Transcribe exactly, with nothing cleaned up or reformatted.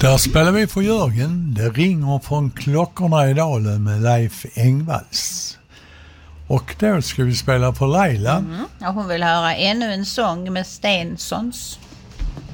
Där spelar vi för Jörgen. Det ringer från Klockorna i Dalen med Leif Engvalls. Och då ska vi spela för Laila. Mm. Och hon vill höra ännu en sång med Stensons.